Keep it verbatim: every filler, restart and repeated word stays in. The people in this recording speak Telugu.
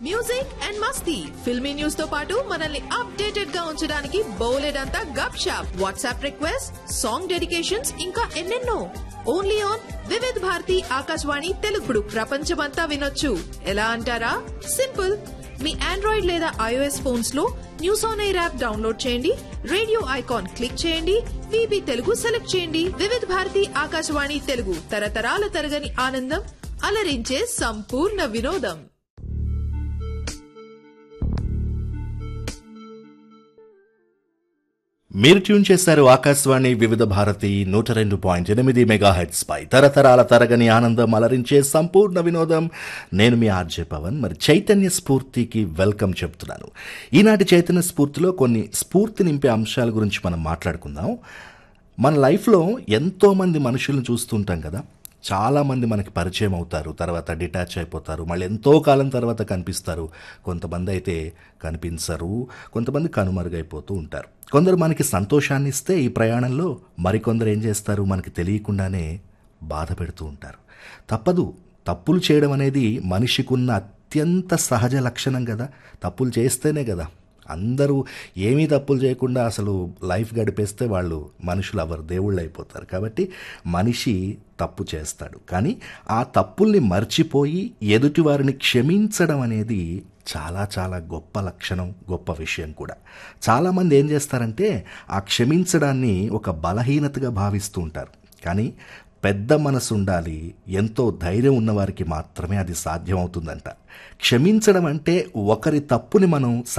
Music and Masti filmy news తో పాటు మనల్ని అప్డేటెడ్ గా ఉంచడానికి బోలెడంతా గప్ shop WhatsApp request song dedications ఇంకా ఎన్నెన్నో ఓన్లీ ఆన్ వివిధ్ భారతి ఆకాశవాణి తెలుగుడు ప్రపంచమంతా వినొచ్చు ఎలా అంటారా సింపుల్ మీ ఆండ్రాయిడ్ లేదా ఐఓఎస్ ఫోన్స్ లో news on air app download చేయండి రేడియో ఐకాన్ క్లిక్ చేయండి విబి తెలుగు సెలెక్ట్ చేయండి వివిధ్ భారతి ఆకాశవాణి తెలుగు తరతరాల తరగని ఆనందం అలరించే సంపూర్ణ వినోదం. మీరు ట్యూన్ చేశారు ఆకాశవాణి వివిధ భారతి నూట రెండు పాయింట్ ఎనిమిది మెగాహెట్స్ పై తరతరాల తరగని ఆనందం అలరించే సంపూర్ణ వినోదం. నేను మీ ఆర్జే పవన్. మరి చైతన్య స్ఫూర్తికి వెల్కమ్ చెప్తున్నాను. ఈనాటి చైతన్య స్ఫూర్తిలో కొన్ని స్ఫూర్తి నింపే అంశాల గురించి మనం మాట్లాడుకుందాం. మన లైఫ్లో ఎంతోమంది మనుషులను చూస్తుంటాం కదా, చాలామంది మనకి పరిచయం అవుతారు, తర్వాత డిటాచ్ అయిపోతారు, మళ్ళీ ఎంతో కాలం తర్వాత కనిపిస్తారు. కొంతమంది అయితే కనిపించరు, కొంతమంది కనుమరుగైపోతూ ఉంటారు. కొందరు మనకి సంతోషాన్ని ఇస్తే ఈ ప్రయాణంలో, మరికొందరు ఏం చేస్తారు, మనకి తెలియకుండానే బాధ పెడుతూ ఉంటారు. తప్పదు, తప్పులు చేయడం అనేది మనిషికున్న అత్యంత సహజ లక్షణం కదా. తప్పులు చేస్తేనే కదా అందరూ ఏమీ తప్పులు చేయకుండా అసలు లైఫ్ గడిపేస్తే వాళ్ళు మనుషులు ఎవరు దేవుళ్ళు అయిపోతారు. కాబట్టి మనిషి తప్పు చేస్తాడు, కానీ ఆ తప్పుల్ని మర్చిపోయి ఎదుటి వారిని క్షమించడం అనేది చాలా చాలా గొప్ప లక్షణం, గొప్ప విషయం కూడా. చాలామంది ఏం చేస్తారంటే ఆ క్షమించడాన్ని ఒక బలహీనతగా భావిస్తూ ఉంటారు. కానీ పెద్ద మనసు ఉండాలి, ఎంతో ధైర్యం ఉన్నవారికి మాత్రమే అది సాధ్యమవుతుందంట. క్షమించడం అంటే ఒకరి తప్పుని మనం